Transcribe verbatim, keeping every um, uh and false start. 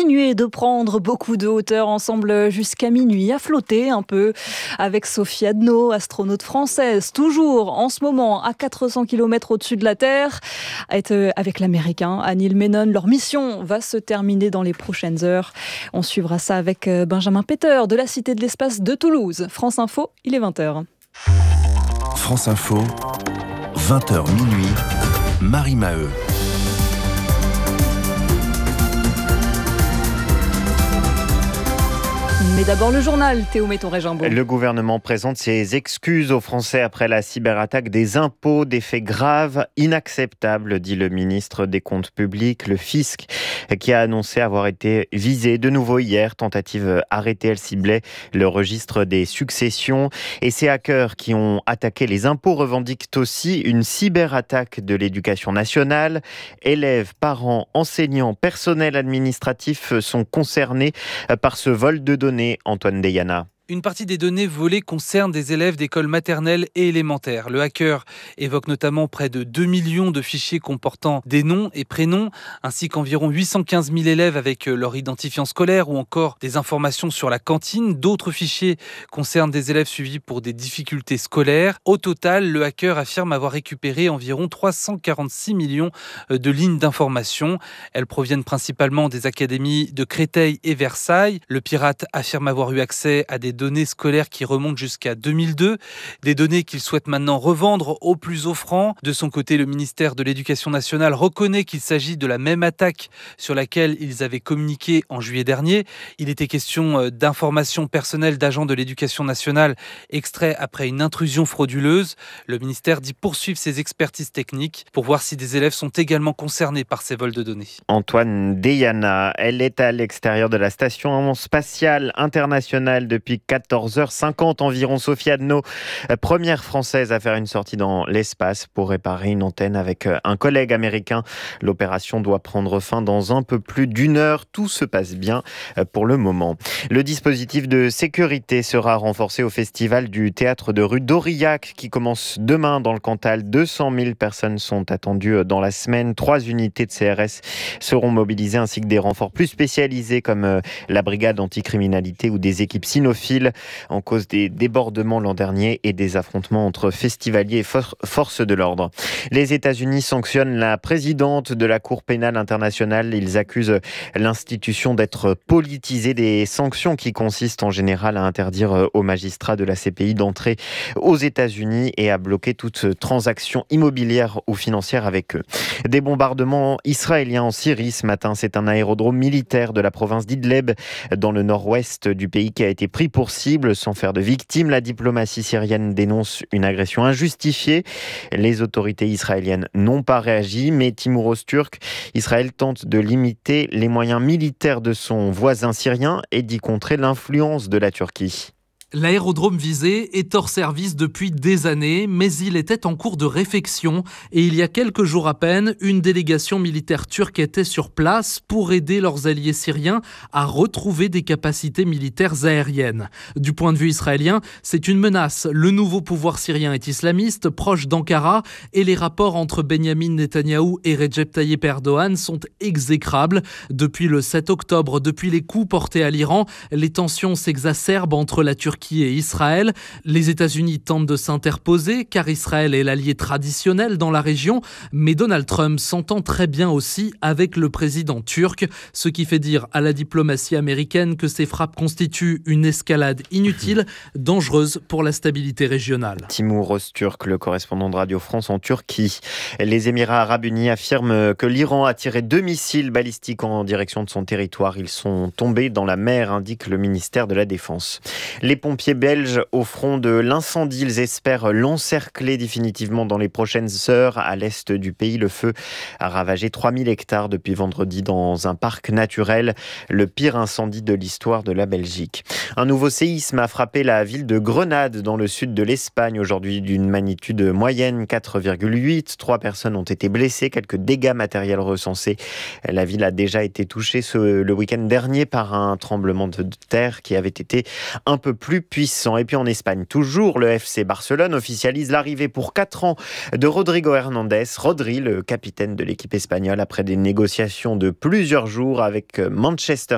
continuer de prendre beaucoup de hauteur ensemble jusqu'à minuit, à flotter un peu avec Sophie Adno, astronaute française, toujours en ce moment à quatre cents kilomètres au-dessus de la Terre, avec l'Américain Neil Menon. Leur mission va se terminer dans les prochaines heures. On suivra ça avec Benjamin Peter de la Cité de l'Espace de Toulouse. France Info, il est vingt heures. France Info, vingt heures minuit, Marie Maheu. Mais d'abord le journal, Théo Méton-Régimbaud. Le gouvernement présente ses excuses aux Français après la cyberattaque des impôts, des faits graves, inacceptables, dit le ministre des Comptes publics, le fisc, qui a annoncé avoir été visé de nouveau hier. Tentative arrêtée, elle ciblait le registre des successions. Et ces hackers qui ont attaqué les impôts revendiquent aussi une cyberattaque de l'éducation nationale. Élèves, parents, enseignants, personnel administratif sont concernés par ce vol de données. Antoine Deyana. Une partie des données volées concerne des élèves d'écoles maternelles et élémentaires. Le hacker évoque notamment près de deux millions de fichiers comportant des noms et prénoms, ainsi qu'environ huit cent quinze mille élèves avec leur identifiant scolaire ou encore des informations sur la cantine. D'autres fichiers concernent des élèves suivis pour des difficultés scolaires. Au total, le hacker affirme avoir récupéré environ trois cent quarante-six millions de lignes d'informations. Elles proviennent principalement des académies de Créteil et Versailles. Le pirate affirme avoir eu accès à des données scolaires qui remontent jusqu'à deux mille deux, des données qu'il souhaite maintenant revendre au plus offrant. De son côté, le ministère de l'Éducation nationale reconnaît qu'il s'agit de la même attaque sur laquelle ils avaient communiqué en juillet dernier. Il était question d'informations personnelles d'agents de l'Éducation nationale extraits après une intrusion frauduleuse. Le ministère dit poursuivre ses expertises techniques pour voir si des élèves sont également concernés par ces vols de données. Antoine Deyana, elle est à l'extérieur de la station spatiale internationale depuis quatorze heures cinquante environ. Sophie Adno, première française à faire une sortie dans l'espace pour réparer une antenne avec un collègue américain. L'opération doit prendre fin dans un peu plus d'une heure. Tout se passe bien pour le moment. Le dispositif de sécurité sera renforcé au festival du théâtre de rue d'Aurillac qui commence demain dans le Cantal. deux cent mille personnes sont attendues dans la semaine. Trois unités de C R S seront mobilisées ainsi que des renforts plus spécialisés comme la brigade anticriminalité ou des équipes cynophiles en cause des débordements l'an dernier et des affrontements entre festivaliers et for- forces de l'ordre. Les États-Unis sanctionnent la présidente de la Cour pénale internationale. Ils accusent l'institution d'être politisée. Des sanctions qui consistent en général à interdire aux magistrats de la C P I d'entrer aux États-Unis et à bloquer toute transaction immobilière ou financière avec eux. Des bombardements israéliens en Syrie ce matin. C'est un aérodrome militaire de la province d'Idleb dans le nord-ouest du pays qui a été pris pour cible sans faire de victimes. La diplomatie syrienne dénonce une agression injustifiée. Les autorités israéliennes n'ont pas réagi, mais Timur Öztürk, Israël tente de limiter les moyens militaires de son voisin syrien et d'y contrer l'influence de la Turquie. L'aérodrome visé est hors service depuis des années, mais il était en cours de réfection et il y a quelques jours à peine, une délégation militaire turque était sur place pour aider leurs alliés syriens à retrouver des capacités militaires aériennes. Du point de vue israélien, c'est une menace. Le nouveau pouvoir syrien est islamiste, proche d'Ankara, et les rapports entre Benyamin Netanyahou et Recep Tayyip Erdogan sont exécrables. Depuis le sept octobre, depuis les coups portés à l'Iran, les tensions s'exacerbent entre la Turquie et Israël. Les États-Unis tentent de s'interposer car Israël est l'allié traditionnel dans la région, mais Donald Trump s'entend très bien aussi avec le président turc, ce qui fait dire à la diplomatie américaine que ces frappes constituent une escalade inutile, dangereuse pour la stabilité régionale. Timur Öztürk, le correspondant de Radio France en Turquie. Les Émirats arabes unis affirment que l'Iran a tiré deux missiles balistiques en direction de son territoire. Ils sont tombés dans la mer, indique le ministère de la Défense. Les pompiers belges au front de l'incendie. Ils espèrent l'encercler définitivement dans les prochaines heures. À l'est du pays, le feu a ravagé trois mille hectares depuis vendredi dans un parc naturel. Le pire incendie de l'histoire de la Belgique. Un nouveau séisme a frappé la ville de Grenade dans le sud de l'Espagne. Aujourd'hui d'une magnitude moyenne quatre virgule huit. Trois personnes ont été blessées. Quelques dégâts matériels recensés. La ville a déjà été touchée ce, le week-end dernier par un tremblement de terre qui avait été un peu plus puissant. Et puis en Espagne, toujours, le F C Barcelone officialise l'arrivée pour quatre ans de Rodrigo Hernandez. Rodri, le capitaine de l'équipe espagnole, après des négociations de plusieurs jours avec Manchester